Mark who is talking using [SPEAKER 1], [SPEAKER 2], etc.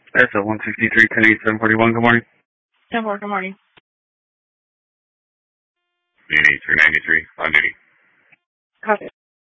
[SPEAKER 1] That's a 163, 108741. Good morning.
[SPEAKER 2] 10-4, good morning.
[SPEAKER 1] 8393, on duty.
[SPEAKER 2] Copy.